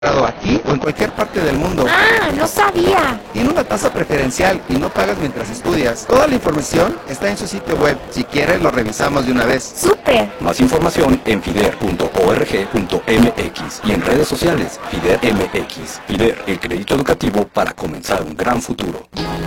aquí o en cualquier parte del mundo. ¡Ah, no sabía! Tiene una tasa preferencial y no pagas mientras estudias. Toda la información está en su sitio web. Si quieres, lo revisamos de una vez. ¡Súper! Más información en fider.org.mx y en redes sociales FIDER MX. FIDER, el crédito educativo para comenzar un gran futuro.